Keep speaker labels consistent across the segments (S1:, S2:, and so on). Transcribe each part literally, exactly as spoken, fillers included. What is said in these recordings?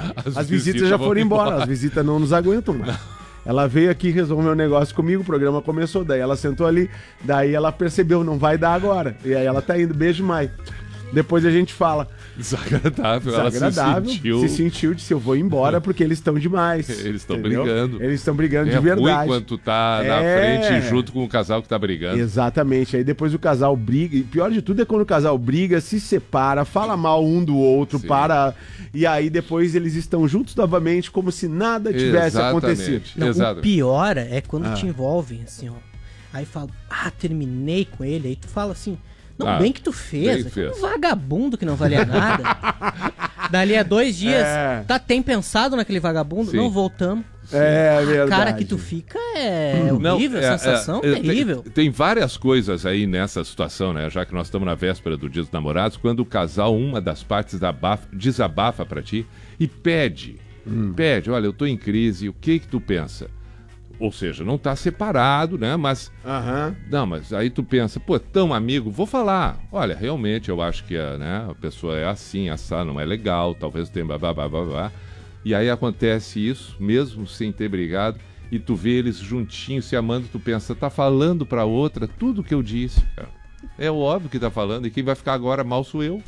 S1: As,
S2: As visitas,
S1: visitas
S2: já
S1: vão
S2: foram embora.
S1: embora.
S2: As visitas não nos aguentam mais. Ela veio aqui resolver um negócio comigo, o programa começou, daí ela sentou ali, daí ela percebeu, não vai dar agora. E aí ela tá indo, beijo, Mai. Depois a gente fala.
S1: Desagradável,
S2: Desagradável,
S1: ela se sentiu...
S2: se sentiu, disse, eu vou embora porque eles estão demais.
S1: Eles estão
S2: entendeu?
S1: brigando.
S2: Eles estão brigando
S1: É
S2: de verdade.
S1: ruim quando tu tá na
S2: É.
S1: frente junto com o casal que tá brigando.
S2: Exatamente, aí depois o casal briga, e pior de tudo é quando o casal briga, se separa, fala mal um do outro,
S1: Sim.
S2: para, e aí depois eles estão juntos novamente como se nada tivesse
S1: Exatamente.
S2: acontecido.
S3: Não,
S1: Exato.
S3: o pior é quando
S2: Ah.
S3: te envolvem, assim, ó. Aí fala, ah, terminei com ele. Aí tu fala assim, não,
S1: Ah,
S3: bem que tu
S1: bem
S3: fez.
S1: fez.
S3: Um vagabundo que não valia nada. Dali a dois dias,
S2: É.
S3: tá, tem pensado naquele vagabundo?
S1: Sim.
S3: Não, voltamos.
S2: É verdade.
S3: A cara que tu fica é
S1: Não,
S3: horrível,
S1: é-
S3: sensação
S1: é- é-
S3: terrível.
S1: Tem, tem várias coisas aí nessa situação, né? Já que nós estamos na véspera do Dia dos Namorados, quando o casal, uma das partes abafa, desabafa pra ti e pede,
S2: Hum.
S1: pede, olha, eu tô em crise, o que que tu pensa? Ou seja, não tá separado, né? Mas,
S2: Aham.
S1: não, mas aí tu pensa, pô, tão amigo, vou falar. Olha, realmente eu acho que a, né, a pessoa é assim, essa não é legal, talvez tenha blá, blá, blá, blá, blá. E aí acontece isso, mesmo sem ter brigado, e tu vê eles juntinhos, se amando, tu pensa, tá falando pra outra tudo que eu disse, cara. É óbvio que tá falando, e quem vai ficar agora mal sou eu.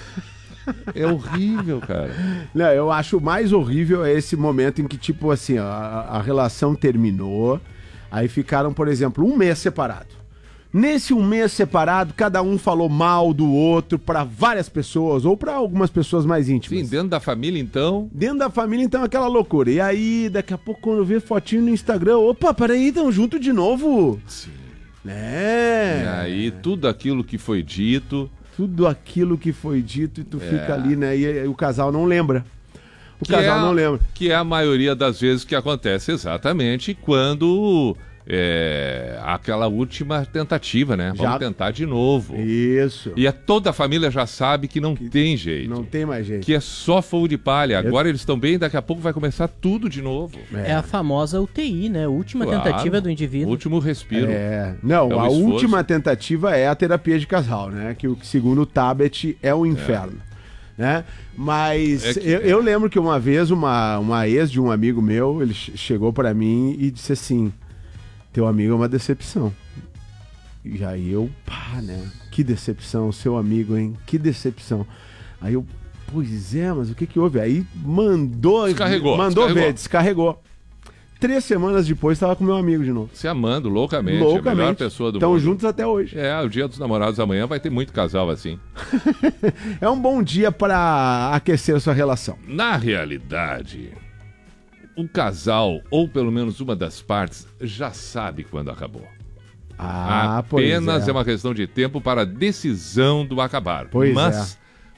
S1: É horrível, cara.
S2: Não, eu acho o mais horrível é esse momento em que, tipo assim, ó, a, a relação terminou, aí ficaram, por exemplo, um mês separado. Nesse um mês separado, cada um falou mal do outro pra várias pessoas, ou pra algumas pessoas mais íntimas.
S1: Sim, dentro da família, então...
S2: Dentro da família, então, aquela loucura. E aí, daqui a pouco, quando eu ver fotinho no Instagram, opa, peraí, tão junto de novo.
S1: Sim.
S2: É.
S1: E aí, tudo aquilo que foi dito...
S2: Tudo aquilo que foi dito e tu
S1: É.
S2: fica ali, né? E, e o casal não lembra. O
S1: que
S2: casal
S1: é,
S2: não lembra.
S1: Que é a maioria das vezes que acontece exatamente quando é, aquela última tentativa, né? Vamos
S2: Já-
S1: tentar de novo.
S2: Isso.
S1: E a, toda a família já sabe que não tem jeito.
S2: Não tem mais jeito.
S1: Que é só fogo de palha. Agora eles estão bem, daqui a pouco vai começar tudo de novo.
S3: É a famosa U T I, né? Última
S1: Claro.
S3: tentativa do indivíduo.
S1: Último respiro.
S2: É, não,
S1: É um
S2: a
S1: esforço.
S2: última tentativa é a terapia de casal, né? Que o que, segundo o Tabet é um inferno, né? Mas
S1: É que-
S2: eu, eu lembro que uma vez uma, uma ex de um amigo meu, ele che- chegou pra mim e disse assim: teu amigo é uma decepção. E aí eu, pá, né? Que decepção, seu amigo, hein? Que decepção. Aí eu, pois é, mas o que que houve? Aí mandou,
S1: Descarregou,
S2: mandou
S1: descarregou.
S2: ver, descarregou. Três semanas depois tava com meu amigo de novo.
S1: Se amando loucamente. A melhor
S2: Loucamente.
S1: pessoa do
S2: Estão
S1: mundo.
S2: juntos até hoje.
S1: É, o dia dos namorados amanhã vai ter muito casal assim.
S2: É um bom dia para aquecer a sua relação.
S1: Na realidade, o casal, ou pelo menos uma das partes, já sabe quando acabou.
S2: Ah,
S1: Apenas
S2: pois
S1: é. uma questão de tempo para a decisão do acabar.
S2: Pois
S1: Mas,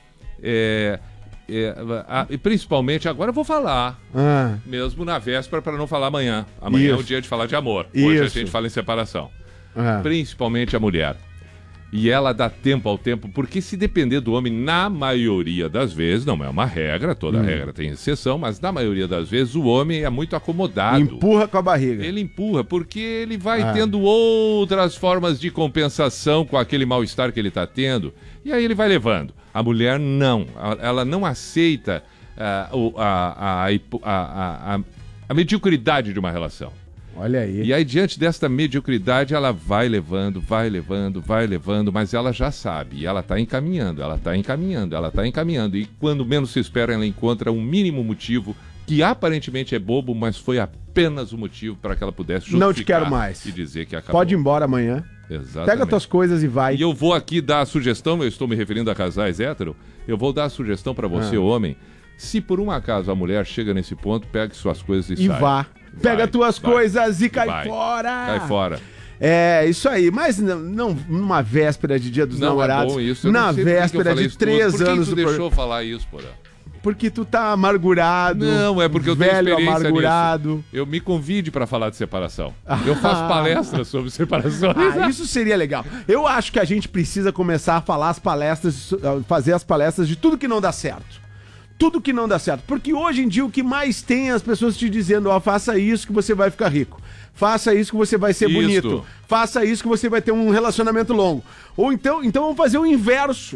S1: é, é, a- e principalmente, agora eu vou falar,
S2: Ah,
S1: mesmo na véspera, para não falar amanhã. Amanhã é o
S2: Isso.
S1: dia de falar de amor. Hoje
S2: Isso.
S1: a gente fala em separação.
S2: ah.
S1: Principalmente a mulher. E ela dá tempo ao tempo, porque se depender do homem, na maioria das vezes, não é uma regra, toda
S2: Hum.
S1: regra tem exceção, mas na maioria das vezes o homem é muito acomodado.
S2: Empurra com a barriga.
S1: Ele empurra, porque ele vai
S2: Ah.
S1: tendo outras formas de compensação com aquele mal-estar que ele está tendo. E aí ele vai levando. A mulher não. A- Ela não aceita ah, o- a, a, hipo- a, a, a, a mediocridade de uma relação.
S2: Olha aí.
S1: E aí, diante desta mediocridade, ela vai levando, vai levando, vai levando, mas ela já sabe, e ela está encaminhando, ela está encaminhando, ela está encaminhando. E quando menos se espera, ela encontra um mínimo motivo que aparentemente é bobo, mas foi apenas o motivo para que ela pudesse justificar
S2: Não te quero mais.
S1: e dizer que acabou.
S2: Pode ir embora amanhã.
S1: Exatamente.
S2: Pega tuas coisas e vai.
S1: E eu vou aqui dar a sugestão, eu estou me referindo a casais hétero, eu vou dar a sugestão para você,
S2: Ah.
S1: homem, se por um acaso a mulher chega nesse ponto, pegue suas coisas e,
S2: E
S1: sai.
S2: vá. Pega
S1: Vai,
S2: tuas
S1: vai,
S2: coisas e cai
S1: vai.
S2: fora.
S1: Cai fora.
S2: É, isso aí. Mas não, não numa véspera de Dia dos
S1: Não
S2: Namorados.
S1: é bom isso. Eu
S2: na
S1: não sei por que que eu
S2: véspera
S1: falei
S2: de
S1: isso
S2: três
S1: tudo. Por que
S2: anos
S1: tu
S2: do
S1: deixou
S2: programa.
S1: falar isso, porra?
S2: Porque tu tá amargurado.
S1: Não, é porque eu tenho
S2: velho
S1: experiência
S2: amargurado.
S1: nisso. Eu me convide para falar de separação. Eu faço palestras sobre separações.
S2: Ah, isso seria legal. Eu acho que a gente precisa começar a falar as palestras, fazer as palestras de tudo que não dá certo. Tudo que não dá certo. Porque hoje em dia o que mais tem é as pessoas te dizendo, ó, faça isso que você vai ficar rico. Faça isso que você vai ser
S1: Isto.
S2: bonito. Faça isso que você vai ter um relacionamento longo. Ou então, então vamos fazer o inverso.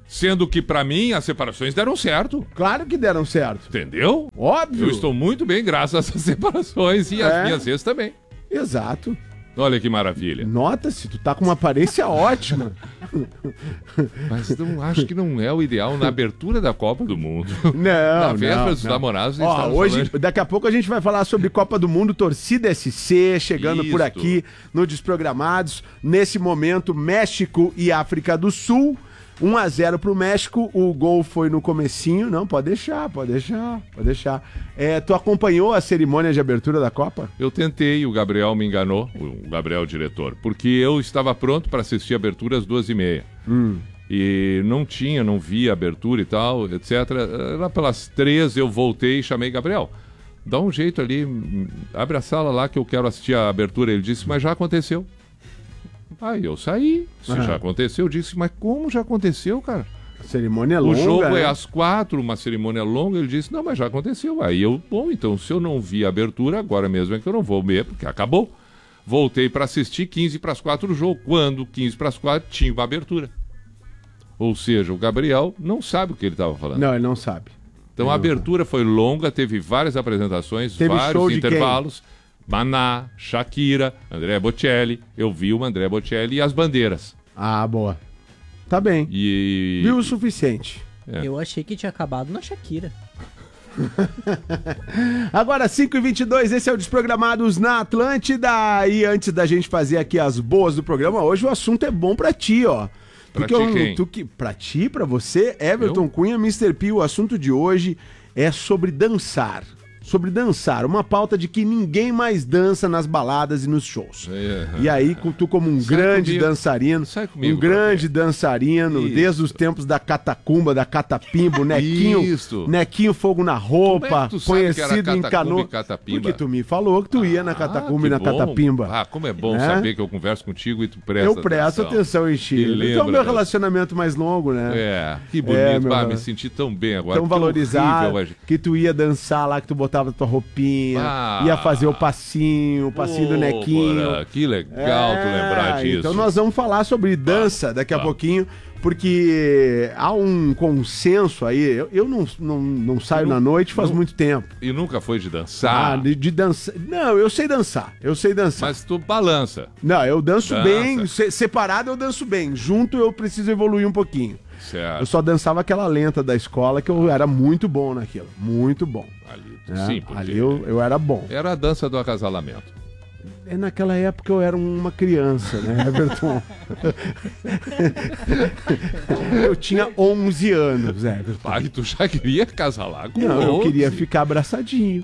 S1: Sendo que, pra mim, as separações deram certo.
S2: Claro que deram certo.
S1: Entendeu?
S2: Óbvio.
S1: Eu estou muito bem graças a essas separações e
S2: É.
S1: as minhas ex também.
S2: Exato.
S1: Olha que maravilha.
S2: Nota-se, tu tá com uma aparência ótima.
S1: Mas não, acho que não é o ideal na abertura da Copa do Mundo.
S2: Não,
S1: Na véspera
S2: não,
S1: dos
S2: não.
S1: namorados, a gente
S2: Ó,
S1: tava
S2: hoje,
S1: falando-
S2: daqui a pouco a gente vai falar sobre Copa do Mundo, Torcida S C, chegando por
S1: Isso.
S2: aqui no Desprogramados. Nesse momento, México e África do Sul. um a zero pro México, o gol foi no comecinho. Não, pode deixar, pode deixar, pode deixar. É, tu acompanhou a cerimônia de abertura da Copa?
S1: Eu tentei, o Gabriel me enganou, o Gabriel, o diretor, porque eu estava pronto para assistir a abertura às duas e meia.
S2: Hum.
S1: E não tinha, não via abertura e tal, etcétera. Lá pelas três eu voltei e chamei Gabriel. Dá um jeito ali, hum, abre a sala lá que eu quero assistir a abertura. Ele disse, mas já aconteceu. Aí eu saí, se
S2: Aham.
S1: já aconteceu, eu disse, mas como já aconteceu, cara?
S2: A cerimônia é
S1: O
S2: longa,
S1: jogo
S2: né?
S1: é às quatro, uma cerimônia longa. Ele disse, não, mas já aconteceu. Aí eu, bom, então se eu não vi a abertura, agora mesmo é que eu não vou ver, porque acabou. Voltei para assistir quinze para as quatro o jogo, quando quinze para as quatro tinha uma abertura. Ou seja, o Gabriel não sabe o que ele estava falando.
S2: Não, ele não sabe.
S1: Então
S2: Ele
S1: a
S2: não
S1: abertura foi longa, teve várias apresentações,
S2: Teve show
S1: vários
S2: de
S1: intervalos. Maná, Shakira, André Bocelli. Eu vi o André Bocelli e as bandeiras.
S2: Ah, boa. Tá bem.
S1: E...
S2: Viu o suficiente.
S1: É.
S3: Eu achei que tinha acabado na Shakira.
S2: Agora, cinco e vinte e dois, esse é o Desprogramados na Atlântida. E antes da gente fazer aqui as boas do programa, hoje o assunto é bom pra ti, ó.
S1: Pra
S2: Porque
S1: ti
S2: eu-
S1: quem?
S2: tu que, pra ti, pra você, Everton
S1: Eu?
S2: Cunha, mister P, o assunto de hoje é sobre dançar. Sobre dançar, uma pauta de que ninguém mais dança nas baladas e nos shows.
S1: É.
S2: E aí, com- tu como um
S1: Sai
S2: grande
S1: comigo.
S2: dançarino,
S1: Sai comigo
S2: um
S1: pra
S2: grande
S1: ver.
S2: dançarino,
S1: Isso.
S2: desde os tempos da catacumba, da catapimba, o Nequinho,
S1: Isso.
S2: Nequinho Fogo na Roupa,
S1: Como é que tu sabe que era
S2: conhecido em
S1: catacumba
S2: Canoa.
S1: e catapimba?
S2: Porque tu me falou que tu ia na catacumba
S1: que
S2: e na
S1: bom.
S2: catapimba.
S1: Ah, como é bom
S2: É?
S1: saber que eu converso contigo e tu presta
S2: Eu presto atenção em
S1: E
S2: ti. Então,
S1: lembra
S2: meu
S1: das-
S2: relacionamento mais longo, né?
S1: É, que bonito.
S2: É, meu
S1: ah,
S2: mano.
S1: me senti tão bem agora.
S2: Tão
S1: que
S2: valorizado,
S1: horrível, mas-
S2: que tu ia dançar lá, que tu botava tua roupinha,
S1: Ah.
S2: ia fazer o passinho, o passinho do
S1: Ô,
S2: Nequinho.
S1: Porra, que legal tu lembrar disso.
S2: Então nós vamos falar sobre dança daqui a
S1: tá.
S2: pouquinho, porque há um consenso aí. Eu, eu não, não, não saio
S1: não-
S2: na noite faz
S1: não-
S2: muito tempo.
S1: E nunca foi de
S2: Ah,
S1: dançar.
S2: de, de dançar. Não, eu sei dançar. Eu sei dançar.
S1: Mas tu balança.
S2: Não, eu danço
S1: Dança.
S2: bem. se- separado eu danço bem. Junto eu preciso evoluir um pouquinho.
S1: Certo.
S2: Eu só dançava aquela lenta da escola que eu era muito bom naquilo. Muito bom.
S1: Ali, tu-
S2: né?
S1: sim, porque
S2: Ali eu, eu era bom.
S1: era a dança do acasalamento.
S2: É, naquela época eu era uma criança, né, Everton? Eu tinha onze anos, Everton.
S1: Pai, tu já queria acasalar com
S2: Não, eu
S1: onze.
S2: queria ficar abraçadinho.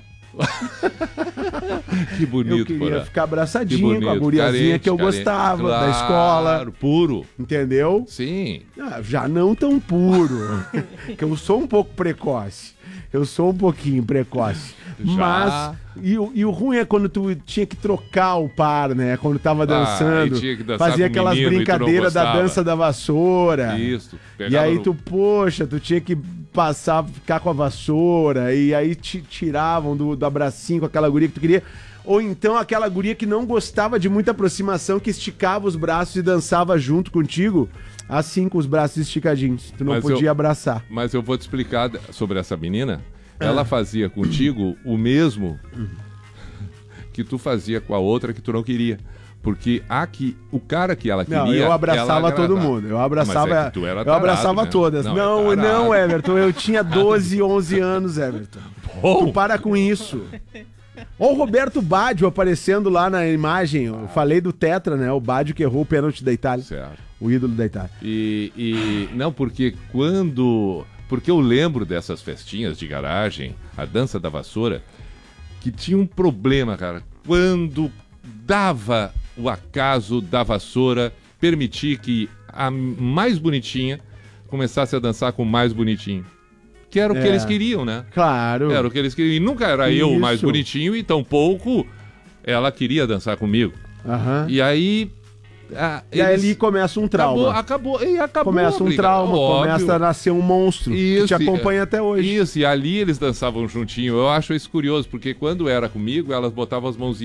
S1: Que bonito,
S2: Eu queria
S1: Porã.
S2: ficar
S1: Que
S2: abraçadinho
S1: bonito.
S2: com a guriazinha
S1: Carente,
S2: que eu
S1: carente.
S2: gostava, da
S1: Claro,
S2: escola.
S1: puro.
S2: Entendeu?
S1: Sim.
S2: Ah, já não tão puro. Que eu sou um pouco precoce. Eu sou um pouquinho precoce.
S1: Já.
S2: Mas. E, o- e o ruim é quando tu tinha que trocar o par, né? Quando tava dançando.
S1: e tinha que dançar
S2: fazia
S1: com
S2: aquelas
S1: menino e tu não
S2: brincadeiras da
S1: gostava.
S2: dança da vassoura.
S1: Isso.
S2: E
S1: Pegava
S2: aí
S1: no-
S2: tu, poxa, tu tinha que passar, ficar com a vassoura, e aí te tiravam do, do abracinho com aquela guria que tu queria. Ou então aquela guria que não gostava de muita aproximação, que esticava os braços e dançava junto contigo, assim com os braços esticadinhos. Tu não
S1: Mas
S2: podia
S1: eu-
S2: abraçar.
S1: Mas eu vou te explicar sobre essa menina. Ela fazia contigo o mesmo que tu fazia com a outra que tu não queria. Porque a que, o cara que ela queria...
S2: Não, eu abraçava
S1: ela
S2: todo
S1: agradava.
S2: mundo. Eu abraçava,
S1: Mas é que tu era
S2: eu
S1: tarado,
S2: abraçava
S1: né?
S2: todas.
S1: Não,
S2: Não,
S1: é
S2: não,
S1: tarado.
S2: Everton, eu tinha doze, onze anos, Everton.
S1: Bom,
S2: Tu para com isso. Ó o Roberto Baggio aparecendo lá na imagem. Eu falei do Tetra, né? O Baggio que errou o pênalti da Itália.
S1: certo.
S2: O ídolo da Itália.
S1: E, e não, porque quando... Porque eu lembro dessas festinhas de garagem, a dança da vassoura, que tinha um problema, cara. Quando dava o acaso da vassoura permitir que a mais bonitinha começasse a dançar com o mais bonitinho. Que era o que
S2: É.
S1: eles queriam, né?
S2: Claro.
S1: Era o que eles queriam. E nunca era eu o mais
S2: Isso.
S1: bonitinho e tampouco ela queria dançar comigo.
S2: Aham.
S1: E aí... ah,
S2: E aí
S1: eles-
S2: ali começa um trauma.
S1: Acabou, acabou, e acabou.
S2: começa
S1: a
S2: um
S1: briga.
S2: trauma,
S1: Óbvio.
S2: começa a nascer um monstro que
S1: Isso,
S2: te acompanha
S1: e-
S2: até hoje.
S1: Isso, e ali eles dançavam juntinho. Eu acho isso curioso, porque quando era comigo, elas botavam as mãozinhas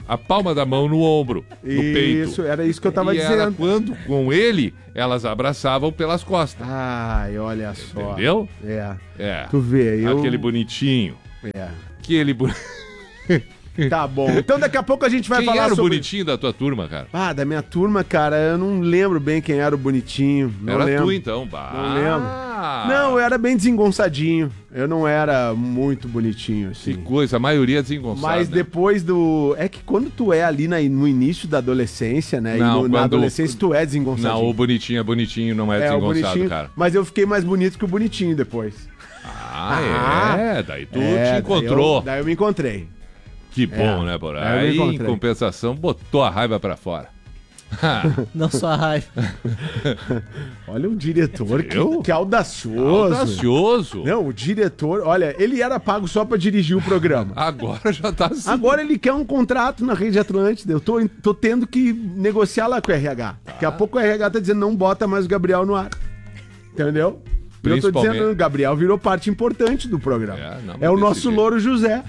S1: a palma da mão no ombro, no peito.
S2: Isso, era isso que eu tava
S1: e
S2: dizendo.
S1: Ela, quando com ele, elas abraçavam pelas costas.
S2: Ai, olha só.
S1: Entendeu?
S2: É.
S1: É.
S2: Tu vê, eu...
S1: Aquele bonitinho.
S2: É.
S1: Aquele bonitinho.
S2: Tá bom. Então daqui a pouco a gente vai
S1: Quem
S2: falar
S1: era
S2: sobre...
S1: o bonitinho da tua turma, cara?
S2: Ah, da minha turma, cara, eu não lembro bem quem era o bonitinho. Não
S1: era
S2: lembro.
S1: tu, então. Bah.
S2: Não lembro. Não, eu era bem desengonçadinho. Eu não era muito bonitinho, assim.
S1: Que coisa, a maioria é desengonçada.
S2: Mas depois do... É que quando tu é ali na, no início da adolescência, né?
S1: Não,
S2: e no, na
S1: quando-
S2: adolescência tu é desengonçadinho.
S1: Não, o bonitinho é bonitinho, não é,
S2: É, o
S1: desengonçado,
S2: bonitinho,
S1: cara.
S2: mas eu fiquei mais bonito que o bonitinho depois.
S1: Ah,
S2: Ah,
S1: é? Daí tu
S2: É,
S1: te encontrou.
S2: Daí eu, daí eu me encontrei.
S1: Que bom,
S2: É,
S1: né, Borá?
S2: aí eu me
S1: Aí, em
S2: encontrei.
S1: compensação, botou a raiva pra fora.
S3: Não só a raiva.
S2: Olha o diretor, que,
S1: Eu?
S2: que audacioso.
S1: Audacioso.
S2: Não, o diretor, olha, ele era pago só pra dirigir o programa.
S1: Agora já tá assim.
S2: Agora ele quer um contrato na Rede Atlântida. Eu tô, tô tendo que negociar lá com o R H. Daqui a pouco o R H tá dizendo não bota mais o Gabriel no ar. Entendeu? Eu tô
S1: Principalmente-
S2: dizendo, o Gabriel virou parte importante do programa.
S1: É, não,
S2: É, o
S1: desse
S2: nosso
S1: jeito.
S2: Louro José.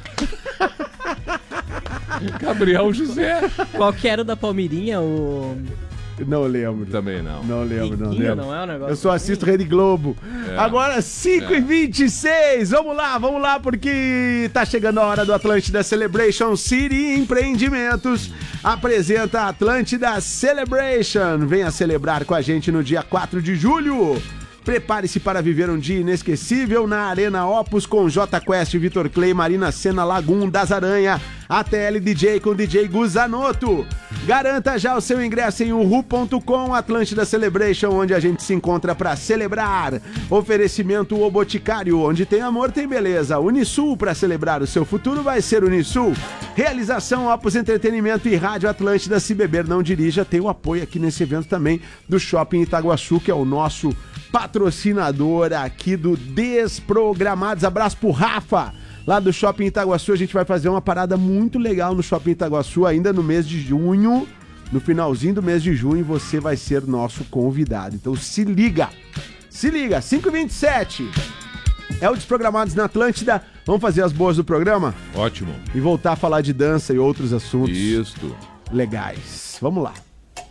S1: Gabriel José.
S3: Qual que era o da Palmeirinha? O...
S2: Não lembro.
S1: Também não.
S2: Não lembro, não
S3: Riquinho,
S2: lembro.
S3: não é um negócio
S2: Eu só assisto Rede Globo.
S1: É.
S2: Agora, cinco e vinte e seis. Vamos lá, vamos lá, porque tá chegando a hora do Atlântida Celebration. City Empreendimentos apresenta a Atlântida Celebration. Venha celebrar com a gente no dia quatro de julho. Prepare-se para viver um dia inesquecível na Arena Opus com J Quest, Vitor Clay, Marina Sena, Lagum, Das Aranha, A T L D J com D J Guzanoto. Garanta já o seu ingresso em uhu ponto com, Atlântida Celebration, onde a gente se encontra para celebrar. Oferecimento O Boticário, onde tem amor, tem beleza. Unisul, para celebrar o seu futuro vai ser Unisul. Realização Opus Entretenimento e Rádio Atlântida. Se beber, não dirija. Tem o apoio aqui nesse evento também do Shopping Itaguaçu, que é o nosso patrocinador aqui do Desprogramados. Abraço pro Rafa, lá do Shopping Itaguaçu. A gente vai fazer uma parada muito legal no Shopping Itaguaçu ainda no mês de junho. No finalzinho do mês de junho você vai ser nosso convidado. Então se liga, se liga, cinco e vinte e sete. É o Desprogramados na Atlântida. Vamos fazer as boas do programa
S1: Ótimo.
S2: e voltar a falar de dança e outros assuntos
S1: Isto.
S2: legais. Vamos lá.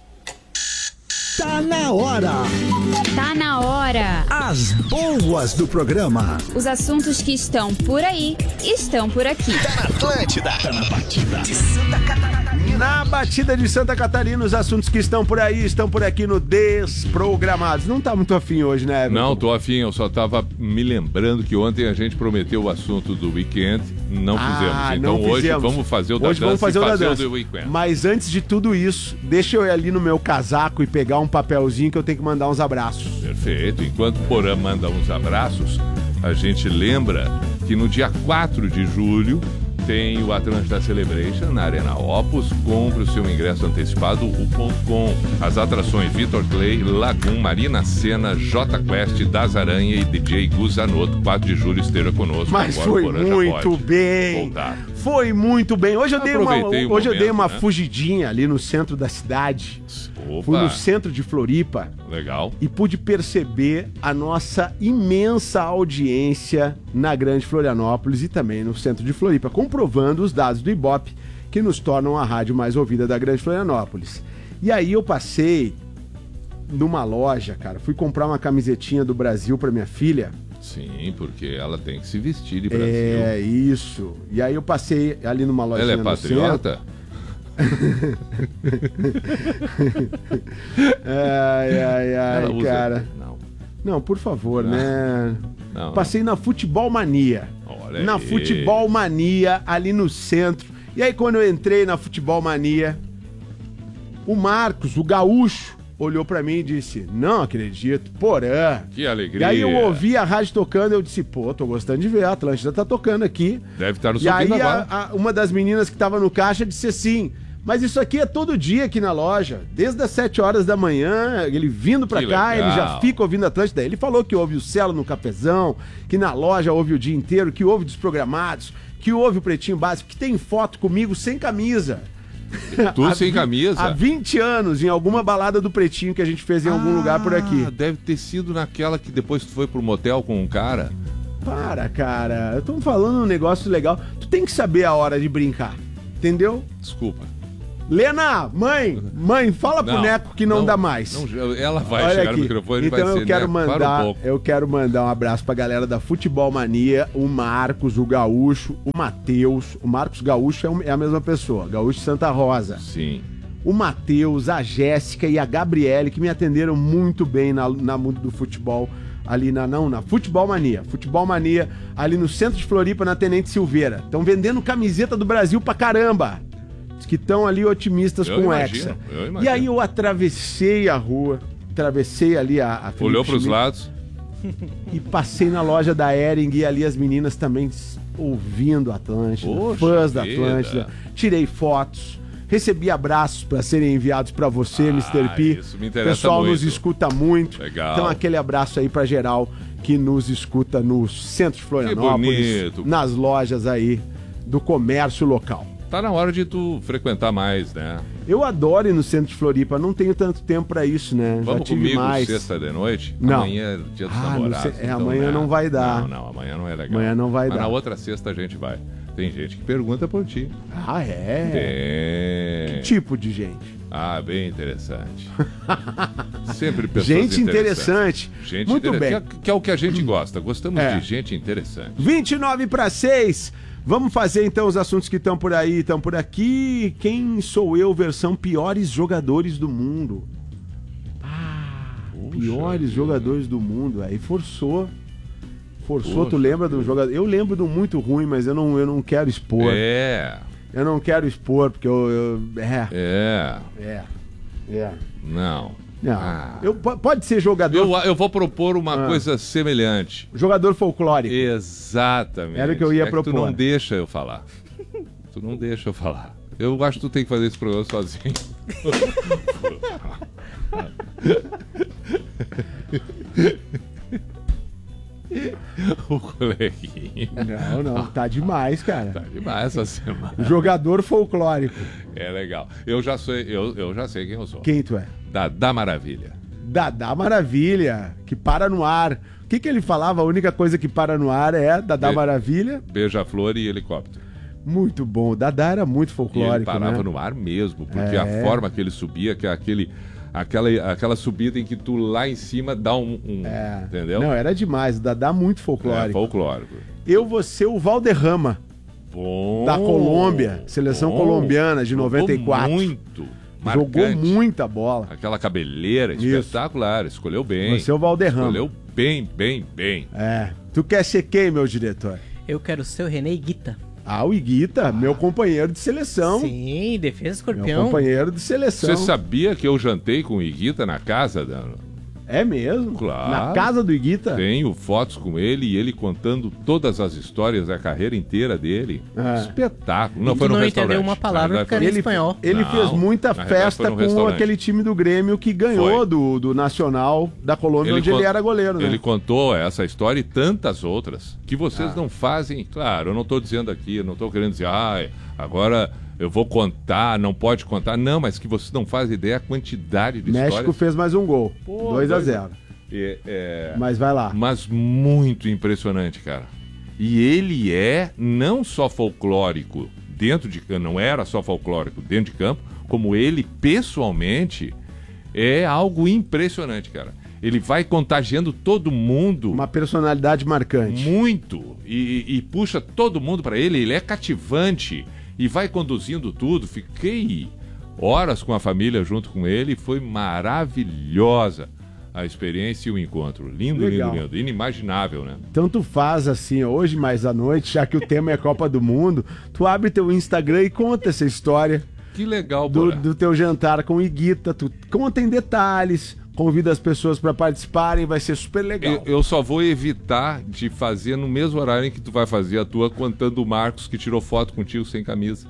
S4: Tá na hora.
S5: Tá na hora.
S4: As boas do programa.
S5: Os assuntos que estão por aí estão por aqui.
S4: Tá na Atlântida. Tá na batida de Santa Catarina.
S2: Na batida de Santa Catarina, os assuntos que estão por aí estão por aqui no Desprogramados. Não tá muito afim hoje, né, Everton?
S1: Não, tô afim, eu só tava me lembrando que ontem a gente prometeu o assunto do weekend, não
S2: Ah,
S1: fizemos. Então
S2: não
S1: hoje
S2: fizemos.
S1: vamos fazer o da
S2: Hoje
S1: dança
S2: vamos fazer
S1: e
S2: o da
S1: fazer
S2: dança.
S1: o do weekend.
S2: Mas antes de tudo isso, deixa eu ir ali no meu casaco e pegar um papelzinho que eu tenho que mandar uns abraços.
S1: Perfeito. Enquanto o Porã manda uns abraços, a gente lembra que no dia quatro de julho tem o Atlântida Celebration na Arena Opus. Compre o seu ingresso antecipado, uhu ponto com. As atrações Vitor Clay, Lagum, Marina Sena, J Quest, Das Aranha e D J Guzanoto. quatro de julho esteja conosco.
S2: Mas
S1: Agora o
S2: foi
S1: Porã já
S2: muito
S1: pode
S2: bem.
S1: voltar.
S2: Foi muito bem. Hoje eu dei uma,
S1: Aproveitei o
S2: hoje eu dei
S1: momento,
S2: uma
S1: né?
S2: fugidinha ali no centro da cidade.
S1: Opa,
S2: Fui no centro de Floripa
S1: legal.
S2: e pude perceber a nossa imensa audiência na Grande Florianópolis e também no centro de Floripa, comprovando os dados do Ibope que nos tornam a rádio mais ouvida da Grande Florianópolis. E aí eu passei numa loja, cara, fui comprar uma camisetinha do Brasil pra minha filha.
S1: Sim, porque ela tem que se vestir de Brasil.
S2: É, isso. E aí eu passei ali numa lojinha
S1: Ela é
S2: no
S1: patriota?
S2: centro. Ai, ai, ai,
S1: Ela usa-
S2: cara.
S1: Não.
S2: Não, por favor, né?
S1: Não,
S2: Passei na Futebol Mania.
S1: Olha
S2: na
S1: aí.
S2: Futebol Mania, ali no centro. E aí, quando eu entrei na Futebol Mania, o Marcos, o gaúcho, olhou pra mim e disse: não acredito, Porã.
S1: Que alegria.
S2: E aí eu ouvi a rádio tocando, eu disse: pô, tô gostando de ver, a Atlântida tá tocando aqui.
S1: Deve estar nos
S2: E aí
S1: ouvindo
S2: a-
S1: agora.
S2: a- uma das meninas que tava no caixa disse assim: mas isso aqui é todo dia aqui na loja, desde as sete horas da manhã, ele vindo pra
S1: Que
S2: cá,
S1: legal.
S2: ele já fica ouvindo a Atlântida. Ele falou que ouve o Celo no cafezão, que na loja ouve o dia inteiro, que ouve Desprogramados, que ouve o Pretinho Básico, que tem foto comigo sem camisa.
S1: Tu
S2: Há
S1: sem
S2: vi-
S1: camisa?
S2: Há vinte anos, em alguma balada do Pretinho que a gente fez em algum lugar por aqui.
S1: Ah, deve ter sido naquela que depois tu foi pro motel com um cara.
S2: Para, cara, eu tô falando um negócio legal. Tu tem que saber a hora de brincar. Entendeu?
S1: Desculpa.
S2: Lena, mãe, mãe, fala pro
S1: Não,
S2: Neco que não,
S1: não
S2: dá mais.
S1: não, ela vai
S2: Olha
S1: chegar
S2: aqui.
S1: no microfone e
S2: então
S1: vai
S2: eu
S1: ser,
S2: quero
S1: Neco, para um
S2: mandar,
S1: pouco.
S2: eu quero mandar um abraço pra galera da Futebol Mania, o Marcos, o Gaúcho, o Matheus. O Marcos Gaúcho é um- é a mesma pessoa, Gaúcho Santa Rosa.
S1: Sim.
S2: O Matheus, a Jéssica e a Gabriele, que me atenderam muito bem na, na mundo do futebol, ali na, não, na Futebol Mania. Futebol Mania, ali no centro de Floripa, na Tenente Silveira. Estão vendendo camiseta do Brasil pra caramba. Diz que estão ali otimistas
S1: Eu
S2: com o
S1: imagino,
S2: Hexa.
S1: eu
S2: E
S1: imagino.
S2: aí eu atravessei a rua, atravessei ali a, a Felipe
S1: Olhou pros
S2: Schmidt
S1: lados.
S2: e passei na loja da Hering e ali as meninas também s- ouvindo a Atlântida,
S1: Poxa
S2: fãs da
S1: vida.
S2: Atlântida. Tirei fotos, recebi abraços para serem enviados para você,
S1: Ah,
S2: mister P.
S1: isso me
S2: O
S1: interessa
S2: pessoal
S1: muito.
S2: nos escuta muito.
S1: Legal.
S2: Então aquele abraço aí para geral que nos escuta no centro de Florianópolis,
S1: bonito.
S2: nas lojas aí do comércio local.
S1: Tá na hora de tu frequentar mais, né?
S2: Eu adoro ir no centro de Floripa, não tenho tanto tempo para isso, né?
S1: Vamos
S2: Já tive
S1: comigo
S2: mais.
S1: sexta de noite?
S2: Não.
S1: Amanhã é dia dos
S2: Ah, não
S1: namorados.
S2: sei- é,
S1: então,
S2: amanhã
S1: né?
S2: não vai dar.
S1: Não, não, amanhã não é legal.
S2: Amanhã não vai
S1: Mas
S2: dar.
S1: na outra sexta a gente vai. Tem gente que pergunta por ti.
S2: Ah, é?
S1: Tem.
S2: Que tipo de gente?
S1: Ah, bem interessante. Sempre pessoas
S2: Gente
S1: interessantes.
S2: interessante.
S1: Gente
S2: Muito
S1: interessante.
S2: bem.
S1: Que, é- que é o que a gente gosta. Gostamos
S2: É.
S1: de gente interessante.
S2: vinte e nove para seis. Vamos fazer então os assuntos que estão por aí, estão por aqui. Quem sou eu, versão piores jogadores do mundo? Ah, piores
S1: vida.
S2: jogadores do mundo. Aí forçou. Forçou,
S1: Poxa
S2: tu lembra do
S1: vida.
S2: jogador? Eu lembro do muito ruim, mas eu não, eu não quero expor.
S1: É,
S2: Eu não quero expor, porque eu. eu- é,
S1: é.
S2: é. É.
S1: Não.
S2: Não.
S1: Ah.
S2: Eu, po- pode ser jogador,
S1: Eu, eu vou propor uma
S2: Ah.
S1: coisa semelhante.
S2: jogador folclórico.
S1: Exatamente.
S2: Era o que eu ia
S1: é que tu
S2: propor.
S1: não deixa eu falar. Tu não deixa eu falar. Eu acho que tu tem que fazer esse programa sozinho. O coleguinha.
S2: Não, não, tá demais, cara.
S1: Tá demais essa semana.
S2: Jogador folclórico.
S1: É legal. Eu já sei, eu, eu já sei quem eu sou.
S2: Quem tu é?
S1: Dadá Maravilha.
S2: Dadá Maravilha, que para no ar. O que, que ele falava? A única coisa que para no ar é Dadá
S1: Be-
S2: Maravilha.
S1: Beija-flor e helicóptero.
S2: Muito bom. O Dadá era muito
S1: E ele
S2: folclórico,
S1: parava
S2: né?
S1: no ar mesmo, porque
S2: É.
S1: a forma que ele subia, que é aquele, aquela, aquela subida em que tu lá em cima dá um. um-
S2: É.
S1: Entendeu?
S2: Não, era demais. O Dadá muito
S1: É,
S2: folclórico.
S1: folclórico.
S2: Eu vou ser o Valderrama,
S1: Bom.
S2: da Colômbia, seleção
S1: bom.
S2: colombiana de
S1: Jogou
S2: noventa e quatro.
S1: Muito.
S2: Jogou
S1: Marcante.
S2: muita bola.
S1: Aquela cabeleira
S2: Isso.
S1: espetacular. Escolheu bem.
S2: Você é o Valderrama.
S1: Escolheu bem, bem, bem.
S2: É. Tu quer ser quem, meu diretor?
S3: Eu quero ser o René Guita.
S2: Ah, o Iguita, meu companheiro de seleção.
S3: Sim, defesa
S2: Meu
S3: escorpião.
S2: companheiro de seleção.
S1: Você sabia que eu jantei com o Iguita na casa? Da...
S2: É mesmo?
S1: Claro.
S2: Na casa do Iguita?
S1: Tenho fotos com ele e ele contando todas as histórias da carreira inteira dele.
S2: É.
S1: Espetáculo. Não
S3: Tu
S1: foi no
S3: não
S1: restaurante.
S3: entendeu uma palavra
S1: Na
S3: porque era
S1: verdade,
S3: em espanhol.
S2: Ele
S1: Não,
S2: fez muita
S1: na verdade
S2: festa
S1: foi no
S2: com
S1: restaurante.
S2: aquele time do Grêmio que ganhou
S1: Foi.
S2: do, do Nacional da Colômbia, onde
S1: con-
S2: ele era goleiro, né?
S1: Ele contou essa história e tantas outras que vocês
S2: Ah.
S1: não fazem. Claro, eu não estou dizendo aqui, eu não estou querendo dizer, ah, agora eu vou contar, não pode contar. Não, mas que vocês não fazem ideia a quantidade de
S2: México
S1: histórias.
S2: fez mais um gol.
S1: Pô,
S2: dois a
S1: dois-
S2: zero.
S1: É, é,
S2: Mas vai lá.
S1: mas muito impressionante, cara. E ele é não só folclórico dentro de campo, não era só folclórico dentro de campo, como ele pessoalmente é algo impressionante, cara. Ele vai contagiando todo mundo
S2: Uma personalidade marcante.
S1: muito e, e puxa todo mundo para ele. Ele é cativante e vai conduzindo tudo. Fiquei horas com a família junto com ele, foi maravilhosa a experiência e o encontro. Lindo,
S2: Legal.
S1: lindo, lindo. Inimaginável, né?
S2: Tanto faz assim, hoje mais à noite, já que o tema é Copa do Mundo, tu abre teu Instagram e conta essa história
S1: Que legal,
S2: do,
S1: Borá.
S2: do teu jantar com o Iguita. Tu conta em detalhes, convida as pessoas para participarem, vai ser super legal.
S1: Eu, eu só vou evitar de fazer no mesmo horário em que tu vai fazer a tua contando o Marcos que tirou foto contigo sem camisa.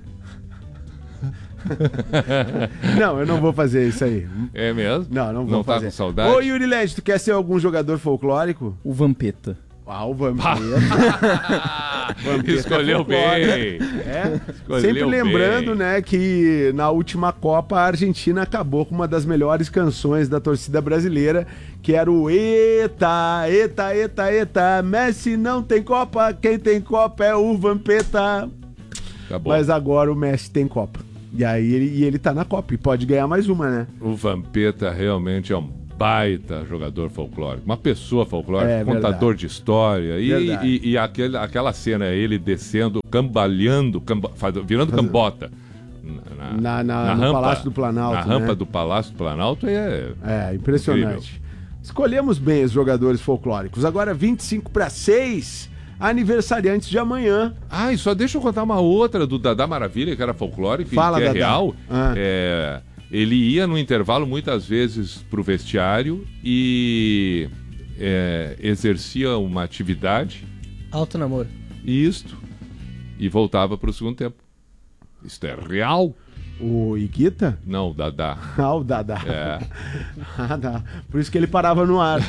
S2: Não, eu não vou fazer isso aí.
S1: É mesmo?
S2: Não, não vou
S1: Não tá
S2: fazer.
S1: com saudade?
S2: Ô, Yuri Led, tu quer ser algum jogador folclórico?
S3: O Vampeta.
S2: Ah, o Vampeta. Vampeta
S1: Escolheu
S2: é folclore.
S1: bem.
S2: É.
S1: Escolheu
S2: Sempre lembrando,
S1: bem.
S2: né, que na última Copa a Argentina acabou com uma das melhores canções da torcida brasileira, que era o Eita, Eita, Eita, Eita, Messi não tem Copa, quem tem Copa é o Vampeta.
S1: Acabou.
S2: Mas agora o Messi tem Copa. E aí ele, e ele tá na Copa e pode ganhar mais uma, né?
S1: O Vampeta realmente é um baita jogador folclórico, uma pessoa folclórica,
S2: É,
S1: contador
S2: verdade.
S1: de história. E,
S2: Verdade.
S1: e, e aquele, aquela cena, ele descendo, cambalhando, camba, faz- virando cambota.
S2: Na- na- no Palácio do Planalto,
S1: Na
S2: né?
S1: rampa do Palácio do Planalto é.
S2: É, impressionante. Escolhemos bem os jogadores folclóricos. Agora, vinte e cinco para seis, aniversariantes de amanhã.
S1: Ah, e só deixa eu contar uma outra do Dadá Maravilha, que era folclórico,
S2: Fala,
S1: que é
S2: Dadá.
S1: real.
S2: Ah.
S1: É, ele ia no intervalo muitas vezes pro vestiário e é, exercia uma atividade,
S3: Alto namoro.
S1: e isto, e voltava pro segundo tempo. Isto é real?
S2: O Iquita?
S1: Não, o Dadá.
S2: Ah, o Dadá.
S1: É.
S2: Ah, tá. Por isso que ele parava no ar.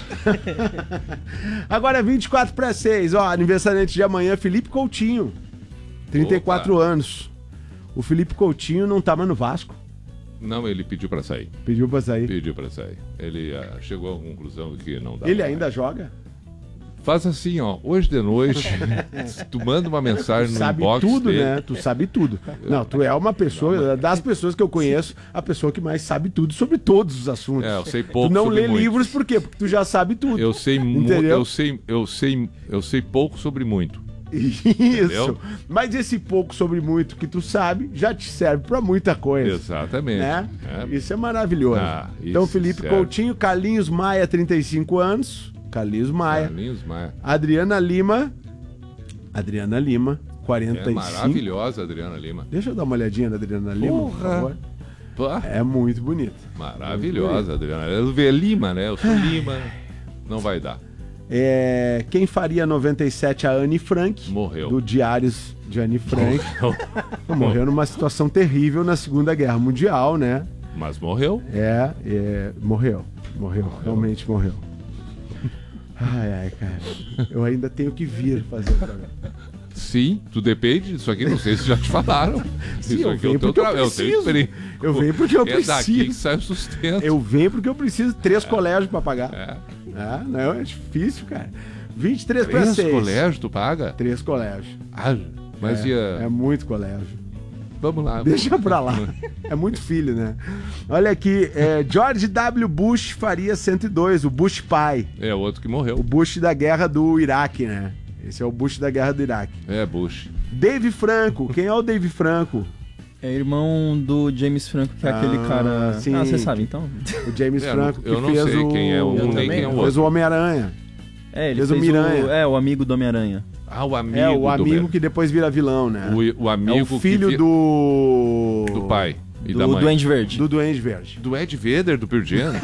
S2: Agora é vinte e quatro para seis. Ó, aniversariante de amanhã, Felipe Coutinho. trinta e quatro
S1: Opa.
S2: anos. O Felipe Coutinho não tava no Vasco.
S1: Não, ele pediu pra sair.
S2: Pediu pra sair.
S1: Pediu pra sair. Ele ah, chegou à conclusão de que não dá.
S2: Ele
S1: mais.
S2: ainda joga?
S1: Faz assim, ó. Hoje de noite, tu manda uma mensagem no
S2: Sabe
S1: inbox
S2: tudo,
S1: dele.
S2: né? Tu sabe tudo. Não, tu é uma pessoa, das pessoas que eu conheço, a pessoa que mais sabe tudo sobre todos os assuntos.
S1: É, eu sei pouco
S2: Tu não
S1: sobre
S2: lê
S1: muitos.
S2: livros por quê? Porque tu já sabe tudo.
S1: Eu sei muito,
S2: Entendeu?
S1: eu sei, eu sei, eu sei pouco sobre muito.
S2: Isso.
S1: Entendeu?
S2: Mas esse pouco sobre muito que tu sabe já te serve pra muita coisa.
S1: Exatamente.
S2: Né?
S1: É.
S2: Isso é maravilhoso.
S1: Ah, isso
S2: então, Felipe
S1: serve.
S2: Coutinho, Carlinhos Maia, trinta e cinco anos. Carlinhos Maia.
S1: Carlinhos Maia.
S2: Adriana Lima. Adriana Lima, quarenta e
S1: É
S2: cinco.
S1: maravilhosa, Adriana Lima.
S2: Deixa eu dar uma olhadinha na Adriana Lima, por
S1: Porra.
S2: favor.
S1: Pô,
S2: É muito bonita.
S1: maravilhosa, Adriana. Eu vi Lima, né? Eu sou Lima. Não vai dar.
S2: É, quem faria noventa e sete? A Anne Frank.
S1: Morreu.
S2: Do Diários de Anne Frank. Morreu numa situação terrível na Segunda Guerra Mundial, né?
S1: Mas morreu.
S2: É, é, morreu. Morreu, realmente morreu. Ai, ai, cara. Eu ainda tenho que vir fazer o programa.
S1: Sim, tu depende disso aqui. Não sei se já te falaram.
S2: Sim,
S1: Isso
S2: eu
S1: aqui é
S2: venho
S1: o teu
S2: porque eu
S1: tra- é o teu
S2: preciso.
S1: emprego.
S2: Eu venho porque eu
S1: É daqui que
S2: preciso.
S1: sai o sustento.
S2: Eu venho porque eu preciso de três colégios pra pagar.
S1: É.
S2: Ah, não, é difícil, cara. vinte e três para
S1: Três
S2: seis.
S1: colégios tu paga?
S2: Três colégios.
S1: Ah, mas
S2: é,
S1: ia...
S2: é muito colégio.
S1: Vamos lá.
S2: Deixa pra lá. É muito filho, né? Olha aqui, é, George W. Bush faria cento e dois, o Bush pai.
S1: É outro que
S2: O
S1: morreu.
S2: Bush da guerra do Iraque, né? Esse é o Bush da guerra do Iraque.
S1: É, Bush.
S2: Dave Franco. Quem é o Dave Franco?
S6: É irmão do James Franco, que é
S2: Ah,
S6: aquele cara...
S2: sim.
S6: Ah, você sabe, então.
S2: O James
S1: É,
S2: Franco, que
S1: eu não
S2: fez
S1: sei
S2: o...
S1: quem é um
S3: Eu
S1: nem
S3: também
S1: quem é o
S3: não.
S2: Fez
S1: outro.
S2: o Homem-Aranha.
S6: É, ele
S2: Fez
S6: fez,
S2: o Miranha.
S6: o... É, o amigo do Homem-Aranha.
S1: Ah, o amigo
S2: É, o
S1: do
S2: amigo
S1: Mer-
S2: que depois vira vilão, né?
S1: O, o amigo
S2: é o filho
S1: que vi-
S2: do...
S1: do pai e
S6: do
S1: da mãe.
S6: Duende Verde.
S2: Do Duende Verde.
S1: Do Ed Vedder, do Pearl Jam.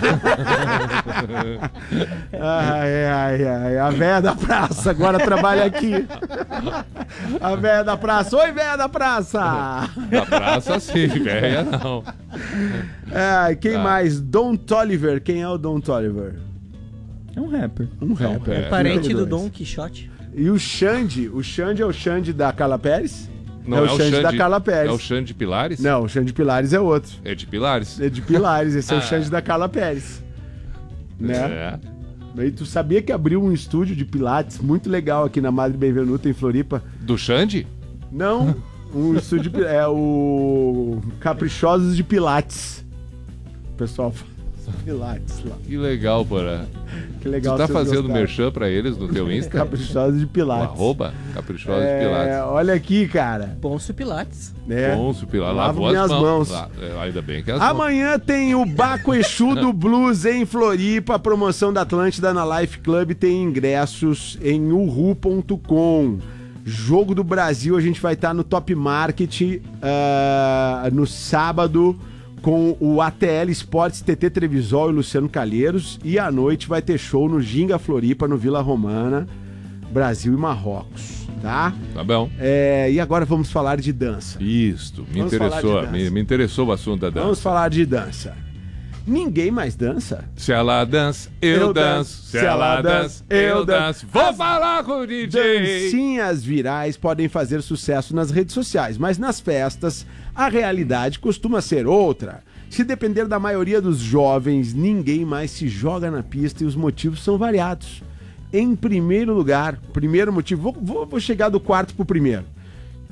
S2: Ai, ai, ai. A véia da praça agora trabalha aqui. A véia da praça. Oi, véia da praça!
S1: Da praça, sim, velha não.
S2: Ai, quem
S1: Tá.
S2: mais? Don Toliver. Quem é o Don Toliver?
S6: É um rapper.
S2: Um rapper.
S1: É,
S3: Parente
S2: trinta e
S3: do
S2: dois.
S3: Dom Quixote.
S2: E o Xande? O Xande é o Xande da Carla Pérez?
S1: Não,
S2: é o Xande da Carla Pérez.
S1: É o Xande de Pilares?
S2: Não, o Xande de Pilares é outro.
S1: É de Pilares?
S2: É de Pilares. Esse é o
S1: Ah.
S2: Xande da Carla Pérez. Né?
S1: É.
S2: E tu sabia que abriu um estúdio de pilates muito legal aqui na Madre Benvenuta, em Floripa?
S1: Do Xande?
S2: Não, um estúdio de, é o Caprichosos de Pilates. O pessoal faz pilates lá.
S1: Que legal, porra.
S2: Que legal.
S1: Tu tá
S2: vocês
S1: fazendo
S2: gostaram.
S1: merchan pra eles no teu Insta?
S2: Caprichosos de
S1: O
S2: Pilates.
S1: arroba Caprichosos
S2: É,
S1: Pilates.
S2: olha aqui, cara.
S3: Pôncio Pilates.
S2: É.
S1: Pôncio Pilates.
S2: Lavo
S1: Lavou
S2: minhas
S1: as mãos.
S2: mãos.
S1: Lá, é, ainda bem que as mãos.
S2: Amanhã tem o Baco Exu do Blues em Floripa. A promoção da Atlântida na Life Club tem ingressos em uhu ponto com. Jogo do Brasil, a gente vai estar no Top Market ah, no sábado com o A T L Esportes, T T Trevisol e Luciano Calheiros. E à noite vai ter show no Ginga Floripa, no Vila Romana, Brasil e Marrocos, tá?
S1: Tá bom.
S2: É, e agora vamos falar de dança.
S1: Isto, me
S2: Vamos falar de
S1: interessou.
S2: dança.
S1: Me, me interessou o assunto da dança.
S2: Vamos falar de dança. Ninguém mais dança.
S1: Se ela dança, eu,
S2: Eu
S1: danço.
S2: danço.
S1: Se ela dança, eu danço. Vou falar com o D J.
S2: Dancinhas virais podem fazer sucesso nas redes sociais, mas nas festas a realidade costuma ser outra. Se depender da maioria dos jovens, ninguém mais se joga na pista e os motivos são variados. Em primeiro lugar, primeiro motivo, vou, vou, vou chegar do quarto pro primeiro.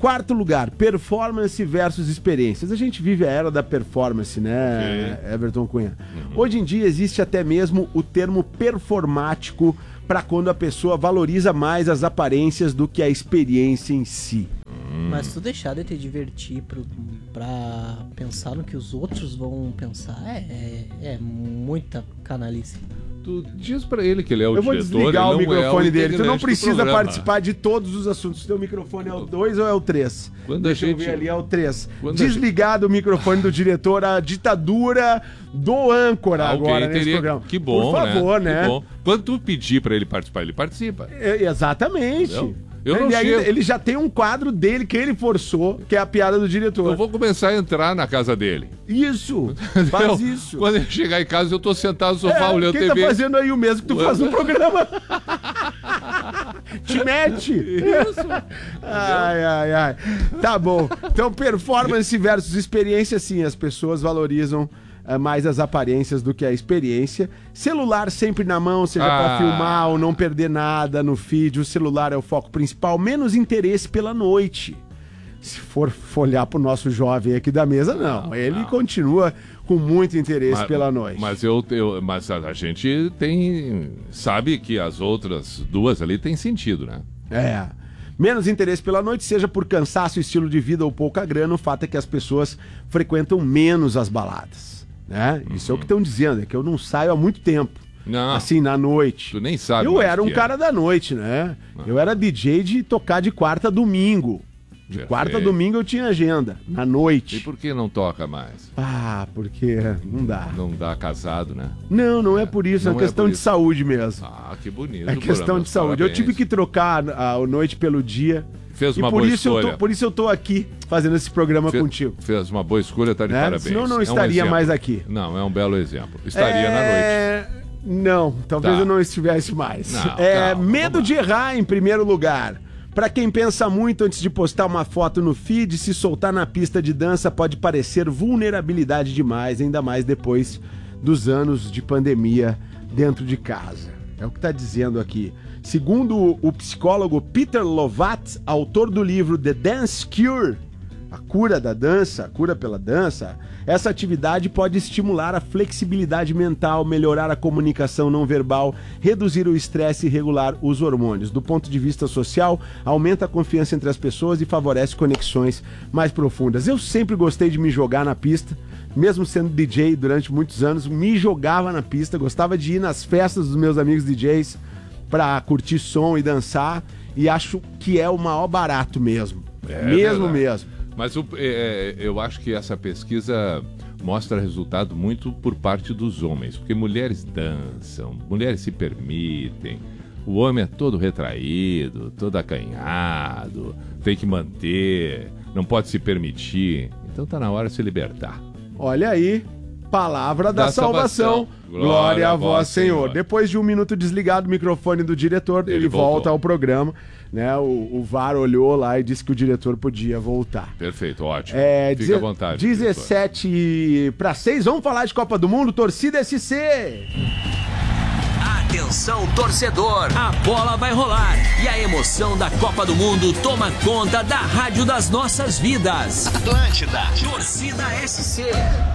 S2: Quarto lugar, performance versus experiências. A gente vive a era da performance, né, okay. Everton Cunha? Uhum. Hoje em dia existe até mesmo o termo performático para quando a pessoa valoriza mais as aparências do que a experiência em si.
S3: Mas se tu deixar de te divertir pro, pra pensar no que os outros vão pensar, é, é, é muita canalice.
S1: Tu diz pra ele que ele é o
S2: eu
S1: diretor.
S2: Eu vou desligar o microfone é o dele. Tu não precisa participar de todos os assuntos. Teu microfone é o dois ou é o três?
S1: Quando
S2: Deixa
S1: a gente...
S2: eu ver ali, é o três.
S1: Desligado
S2: gente... o microfone do diretor, a ditadura do âncora
S1: Alguém
S2: agora nesse
S1: teria...
S2: programa.
S1: Que bom,
S2: Por favor, né?
S1: né? Que bom. Quando tu pedir pra ele participar, ele participa.
S2: É, exatamente.
S1: Entendeu? Eu não
S2: ele,
S1: chego...
S2: ele já tem um quadro dele que ele forçou, que é a piada do diretor.
S1: Eu vou começar a entrar na casa dele.
S2: Isso, faz isso.
S1: Quando ele chegar em casa, eu tô sentado no sofá
S2: é,
S1: olhando
S2: quem
S1: T V.
S2: Quem tá fazendo aí o mesmo que tu faz no programa? Te mete.
S1: Isso.
S2: Ai, ai, ai. Tá bom. Então, performance versus experiência, sim. As pessoas valorizam uh, mais as aparências do que a experiência. Celular sempre na mão, seja ah. pra filmar ou não perder nada no feed. O celular é o foco principal. Menos interesse pela noite. Se for olhar pro nosso jovem aqui da mesa, não. não Ele não. continua com muito interesse
S1: mas,
S2: pela noite.
S1: Mas, eu, eu, mas a, a gente tem... Sabe que as outras duas ali tem sentido, né?
S2: É. Menos interesse pela noite, seja por cansaço, estilo de vida ou pouca grana, o fato é que as pessoas frequentam menos as baladas, né? Isso uhum. é o que estão dizendo, é que eu não saio há muito tempo.
S1: Não.
S2: Assim, na noite.
S1: Tu nem sabe.
S2: Eu era um
S1: é.
S2: cara da noite, né? Não. Eu era D J de tocar de quarta a domingo. De Perfeito. quarta a domingo eu tinha agenda, na noite.
S1: E por que não toca mais?
S2: Ah, porque não dá.
S1: Não dá casado, né?
S2: Não, não é, é por isso, é uma questão é de saúde mesmo.
S1: Ah, que bonito.
S2: É questão de saúde. Parabéns. Eu tive que trocar a, a noite pelo dia.
S1: Fez uma
S2: e por
S1: boa
S2: isso
S1: escolha.
S2: Eu tô, por isso eu tô aqui fazendo esse programa
S1: Fe,
S2: contigo.
S1: Fez uma boa escolha, tá de
S2: né?
S1: parabéns.
S2: Senão não
S1: é
S2: estaria
S1: um
S2: mais aqui.
S1: Não, é um belo exemplo. Estaria
S2: é...
S1: na noite.
S2: Não, talvez
S1: tá.
S2: eu não estivesse mais.
S1: Não,
S2: é,
S1: calma,
S2: medo de errar em primeiro lugar. Pra quem pensa muito antes de postar uma foto no feed, se soltar na pista de dança pode parecer vulnerabilidade demais, ainda mais depois dos anos de pandemia dentro de casa. É o que tá dizendo aqui. Segundo o psicólogo Peter Lovat, autor do livro The Dance Cure, a cura da dança, a cura pela dança, essa atividade pode estimular a flexibilidade mental, melhorar a comunicação não verbal, reduzir o estresse e regular os hormônios. Do ponto de vista social, aumenta a confiança entre as pessoas e favorece conexões mais profundas. Eu sempre gostei de me jogar na pista, mesmo sendo D J durante muitos anos, me jogava na pista, gostava de ir nas festas dos meus amigos D Js para curtir som e dançar, e acho que é o maior barato mesmo. É mesmo, verdade. mesmo.
S1: Mas o, é, eu acho que essa pesquisa mostra resultado muito por parte dos homens, porque mulheres dançam, mulheres se permitem, o homem é todo retraído, todo acanhado, tem que manter, não pode se permitir, então tá na hora de se libertar.
S2: Olha aí, palavra da, da salvação, salvação. Glória, Glória a vós, Senhor. Senhor. Depois de um minuto desligado o microfone do diretor, ele, ele volta ao programa. Né, o, o V A R olhou lá e disse que o diretor podia voltar.
S1: Perfeito, ótimo.
S2: É,
S1: Fica à vontade.
S2: dezessete para seis, vamos falar de Copa do Mundo, torcida S C.
S7: Atenção, torcedor, a bola vai rolar e a emoção da Copa do Mundo toma conta da rádio das nossas vidas. Atlântida, torcida S C.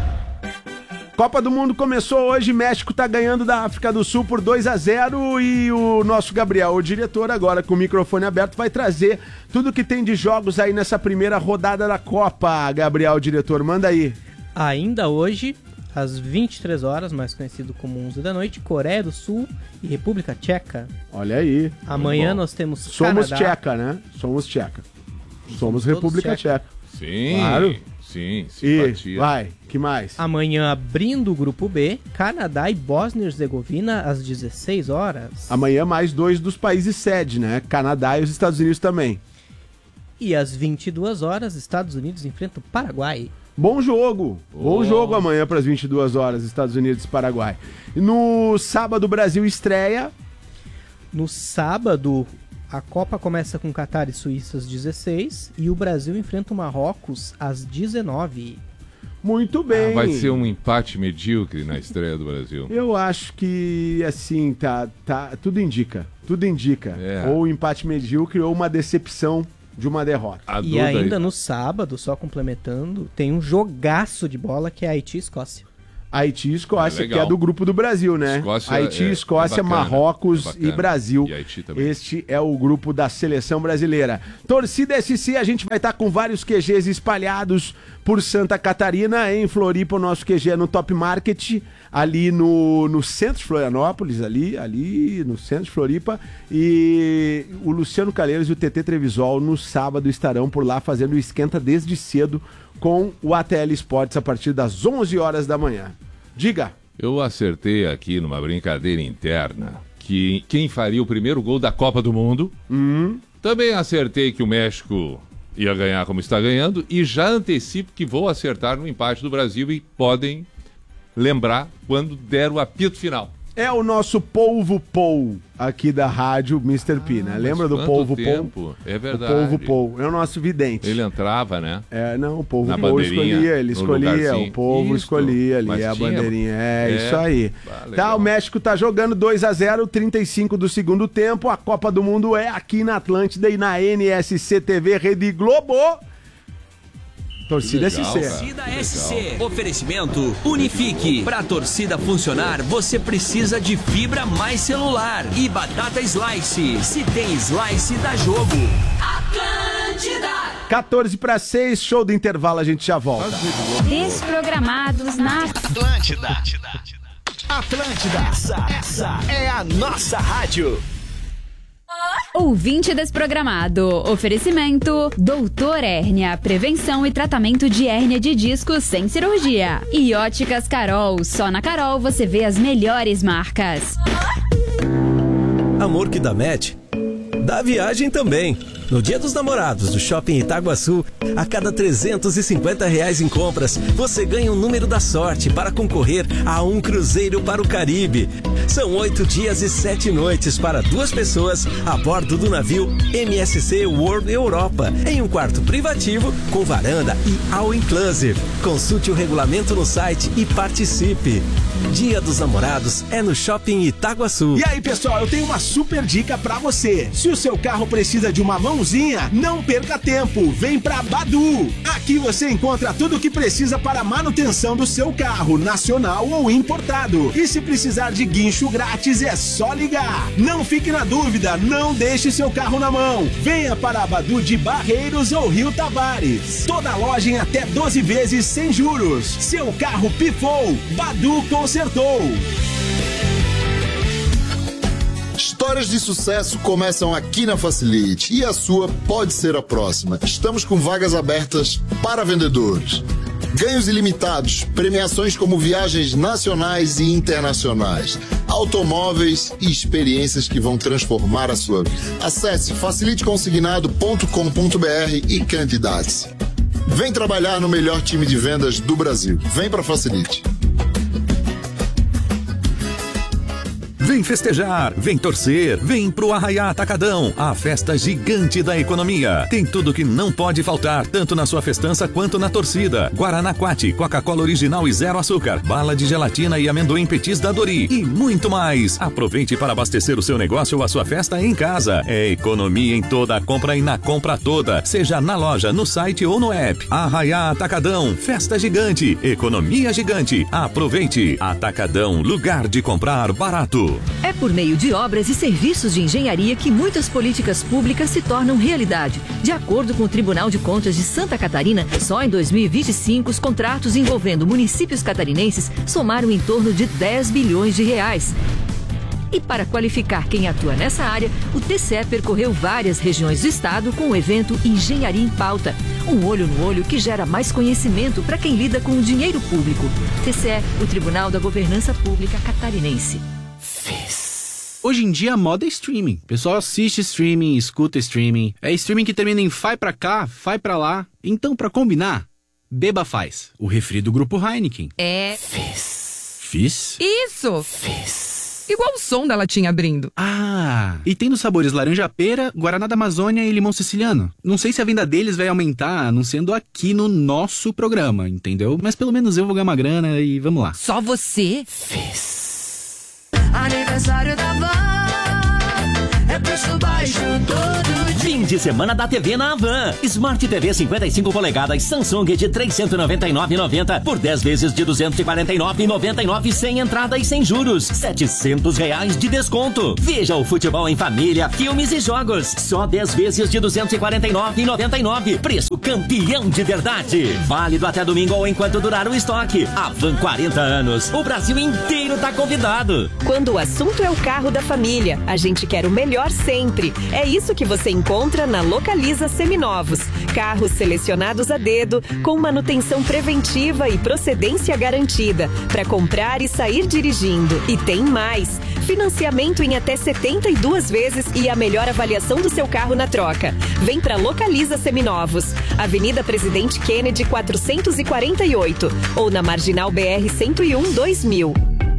S2: Copa do Mundo começou hoje, México tá ganhando da África do Sul por dois a zero e o nosso Gabriel, o diretor, agora com o microfone aberto, vai trazer tudo que tem de jogos aí nessa primeira rodada da Copa. Gabriel, o diretor, manda aí.
S3: Ainda hoje, às vinte e três horas, mais conhecido como onze da noite, Coreia do Sul e República Tcheca.
S2: Olha aí.
S3: Amanhã nós temos
S2: Somos
S3: Canadá.
S2: Tcheca, né? Somos Tcheca. Somos República Tcheca.
S1: Sim,
S2: claro.
S1: Sim, simpatia.
S2: E vai, que mais?
S3: Amanhã, abrindo o grupo B, Canadá e Bósnia e Herzegovina às dezesseis horas.
S2: Amanhã mais dois dos países sede, né? Canadá e os Estados Unidos também.
S3: E às vinte e duas horas, Estados Unidos enfrenta o Paraguai.
S2: Bom jogo, oh. bom jogo amanhã para as vinte e duas horas, Estados Unidos e Paraguai. No sábado, o Brasil estreia.
S3: No sábado, a Copa começa com Catar e Suíça às dezesseis e o Brasil enfrenta o Marrocos às dezenove.
S2: Muito bem.
S1: Ah, vai ser um empate medíocre na estreia do Brasil.
S2: Eu acho que, assim, tá, tá, tudo indica. Tudo indica.
S1: É.
S2: Ou um empate medíocre ou uma decepção de uma derrota.
S1: A
S3: E
S1: Duda
S3: ainda
S1: aí.
S3: no sábado, só complementando, tem um jogaço de bola que é Haiti e Escócia.
S2: Haiti e Escócia,
S1: É
S2: que
S1: legal.
S2: é do grupo do Brasil, né?
S1: Escócia
S2: Haiti,
S1: é-
S2: Escócia,
S1: é bacana,
S2: Marrocos
S1: é bacana.
S2: e Brasil.
S1: E Haiti também.
S2: Este é o grupo da seleção brasileira. Torcida S C, a gente vai estar com vários Q Gs espalhados por Santa Catarina. Em Floripa, o nosso Q G é no Top Market, ali no, no centro de Florianópolis, ali, ali no centro de Floripa. E o Luciano Calheiros e o T T Trevisol no sábado estarão por lá fazendo o esquenta desde cedo com o A T L Sports a partir das onze horas da manhã. Diga.
S1: Eu acertei aqui numa brincadeira interna que quem faria o primeiro gol da Copa do Mundo.
S2: Hum.
S1: Também acertei que o México ia ganhar como está ganhando. E já antecipo que vou acertar no empate do Brasil e podem lembrar quando der o apito final.
S2: É o nosso Polvo Pou aqui da rádio mister P, né?
S1: Mas
S2: Lembra do
S1: quanto
S2: Polvo
S1: tempo?
S2: Pou?
S1: É verdade.
S2: O Polvo Pou. É o nosso vidente.
S1: Ele entrava, né?
S2: É, não, o Polvo
S1: Na
S2: Pou
S1: bandeirinha,
S2: escolhia, ele
S1: no
S2: escolhia,
S1: lugarzinho.
S2: o Polvo
S1: Isso,
S2: escolhia ali,
S1: mas
S2: a
S1: tinha-
S2: bandeirinha. É,
S1: É.
S2: isso aí.
S1: Ah,
S2: Tá,
S1: legal.
S2: o México tá jogando dois a zero, trinta e cinco do segundo tempo. A Copa do Mundo é aqui na Atlântida e na N S C T V Rede Globo. Torcida
S1: Legal,
S2: S C.
S1: cara.
S7: Torcida S C. Oferecimento Unifique. Pra torcida funcionar, você precisa de fibra mais celular. E batata slice. Se tem slice, dá jogo. Atlântida.
S2: quatorze para seis, show do intervalo, a gente já volta.
S5: Desprogramados na
S4: Atlântida. Atlântida. Essa, essa é a nossa rádio.
S5: Ouvinte Desprogramado. Oferecimento Doutor Hérnia. Prevenção e tratamento de hérnia de disco sem cirurgia. E Óticas Carol. Só na Carol você vê as melhores marcas.
S8: Amor que dá match, dá viagem também. No Dia dos Namorados do Shopping Itaguaçu, a cada trezentos e cinquenta reais em compras, você ganha um número da sorte para concorrer a um cruzeiro para o Caribe. São oito dias e sete noites para duas pessoas a bordo do navio M S C World Europa, em um quarto privativo com varanda e all inclusive. Consulte o regulamento no site e participe. Dia dos Namorados é no Shopping Itaguaçu.
S4: E aí, pessoal, eu tenho uma super dica pra você. Se o seu carro precisa de uma mãozinha, não perca tempo. Vem pra Badu. Aqui você encontra tudo o que precisa para a manutenção do seu carro, nacional ou importado. E se precisar de guincho grátis, é só ligar. Não fique na dúvida, não deixe seu carro na mão. Venha para a Badu de Barreiros ou Rio Tavares. Toda loja em até doze vezes sem juros. Seu carro pifou, Badu consertou.
S9: Histórias de sucesso começam aqui na Facilite e a sua pode ser a próxima. Estamos com vagas abertas para vendedores. Ganhos ilimitados, premiações como viagens nacionais e internacionais, automóveis e experiências que vão transformar a sua vida. Acesse facilite consignado ponto com ponto br e candidate-se. Vem trabalhar no melhor time de vendas do Brasil. Vem para Facilite.
S10: Vem festejar, vem torcer, vem pro Arraiá Atacadão, a festa gigante da economia. Tem tudo que não pode faltar, tanto na sua festança quanto na torcida. Guaraná Quati, Coca-Cola original e zero açúcar, bala de gelatina e amendoim petis da Dori e muito mais. Aproveite para abastecer o seu negócio ou a sua festa em casa. É economia em toda a compra e na compra toda, seja na loja, no site ou no app. Arraiá Atacadão, festa gigante, economia gigante. Aproveite. Atacadão, lugar de comprar barato.
S11: É por meio de obras e serviços de engenharia que muitas políticas públicas se tornam realidade. De acordo com o Tribunal de Contas de Santa Catarina, só em dois mil e vinte e cinco os contratos envolvendo municípios catarinenses somaram em torno de dez bilhões de reais. E para qualificar quem atua nessa área, o T C E percorreu várias regiões do estado com o evento Engenharia em Pauta. Um olho no olho que gera mais conhecimento para quem lida com o dinheiro público. T C E, o Tribunal da Governança Pública Catarinense.
S12: Hoje em dia a moda é streaming. O pessoal assiste streaming, escuta streaming. É streaming que termina em vai pra cá, vai pra lá. Então, pra combinar, beba Faz, o refri do grupo Heineken.
S13: É...
S12: Fizz. Fizz?
S13: Isso! Fizz. Igual o som da latinha abrindo.
S12: Ah, e tem nos sabores laranja-pera, Guaraná da Amazônia e limão siciliano. Não sei se a venda deles vai aumentar anunciando aqui no nosso programa, entendeu? Mas pelo menos eu vou ganhar uma grana e vamos lá.
S13: Só você?
S11: Fizz. Aniversário da Van,
S14: é preço baixo todo dia.
S15: Fim de semana da T V na Havan. Smart T V cinquenta e cinco polegadas Samsung de trezentos e noventa e nove reais e noventa centavos por dez vezes de duzentos e quarenta e nove reais e noventa e nove centavos sem entrada e sem juros. setecentos reais de desconto. Veja o futebol em família, filmes e jogos. Só dez vezes de duzentos e quarenta e nove reais e noventa e nove centavos. Preço campeão de verdade. Válido até domingo ou enquanto durar o estoque. Havan quarenta anos. O Brasil inteiro tá convidado.
S16: Quando o assunto é o carro da família, a gente quer o melhor sempre. É isso que você encontra na Localiza Seminovos. Carros selecionados a dedo, com manutenção preventiva e procedência garantida, para comprar e sair dirigindo. E tem mais! Financiamento em até setenta e duas vezes e a melhor avaliação do seu carro na troca. Vem para Localiza Seminovos. Avenida Presidente Kennedy quatrocentos e quarenta e oito ou na Marginal B R cento e um dois mil.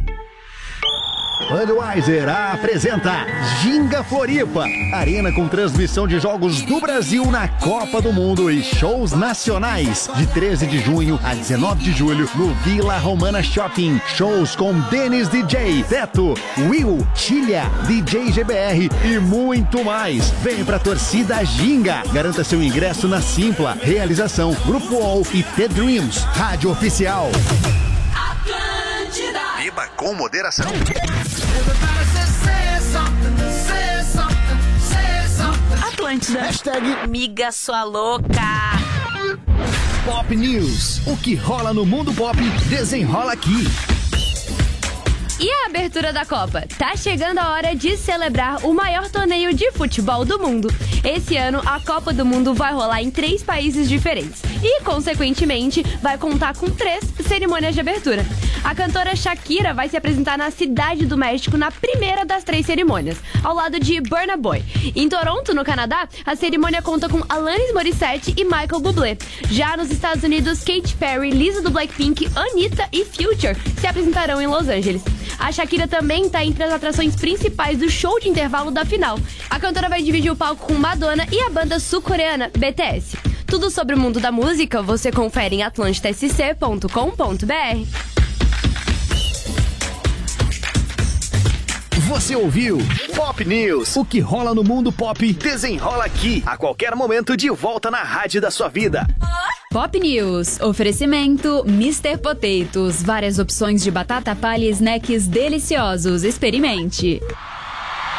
S17: Budweiser apresenta Ginga Floripa, arena com transmissão de jogos do Brasil na Copa do Mundo e shows nacionais. De treze de junho a dezenove de julho no Vila Romana Shopping. Shows com Denis D J, Teto, Will, Chilha, D J G B R e muito mais. Vem pra torcida Ginga. Garanta seu ingresso na Simpla. Realização Grupo All e The Dreams. Rádio Oficial.
S18: Beba com moderação.
S11: Atlântida.
S17: Hashtag
S11: Miga sua louca.
S17: Pop News. O que rola no mundo pop, desenrola aqui.
S19: E a abertura da Copa? Tá chegando a hora de celebrar o maior torneio de futebol do mundo. Esse ano, a Copa do Mundo vai rolar em três países diferentes e, consequentemente, vai contar com três cerimônias de abertura. A cantora Shakira vai se apresentar na Cidade do México na primeira das três cerimônias, ao lado de Burna Boy. Em Toronto, no Canadá, a cerimônia conta com Alanis Morissette e Michael Bublé. Já nos Estados Unidos, Katy Perry, Lisa do Blackpink, Anitta e Future se apresentarão em Los Angeles. A Shakira também está entre as atrações principais do show de intervalo da final. A cantora vai dividir o palco com Madonna e a banda sul-coreana B T S. Tudo sobre o mundo da música você confere em atlântida s c ponto com ponto b r.
S17: Você ouviu Pop News. O que rola no mundo pop, desenrola aqui. A qualquer momento, de volta na rádio da sua vida.
S5: Pop News. Oferecimento mister Potatoes. Várias opções de batata palha e snacks deliciosos. Experimente.